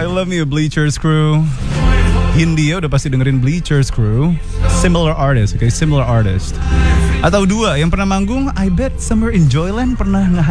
Love Me Bleachers Crew. Hindia udah pasti dengerin Bleachers Crew. Similar artist, okay? Similar artist. Atau dua yang pernah manggung, I bet Summer in Joyland pernah